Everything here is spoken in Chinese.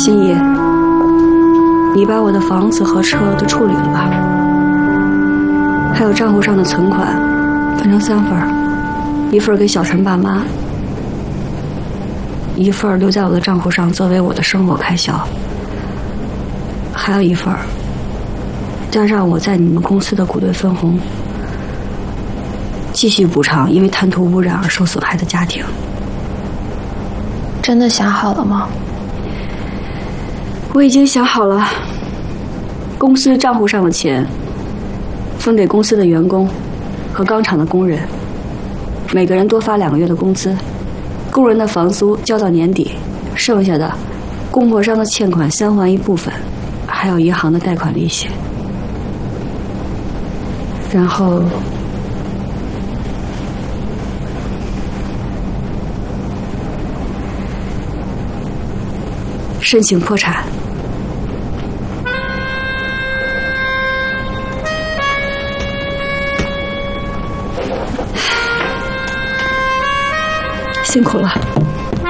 心怡，你把我的房子和车都处理了吧？还有账户上的存款，分成3份，一份给小陈爸妈，一份留在我的账户上作为我的生活开销，还有一份加上我在你们公司的股队分红，继续补偿因为贪图污染而受损害的家庭。 真的想好了吗？ 我已经想好了，公司账户上的钱分给公司的员工和钢厂的工人，每个人多发2个月的工资，工人的房租交到年底，剩下的供货商的欠款先还一部分，还有银行的贷款利息。然后申请破产。辛苦了。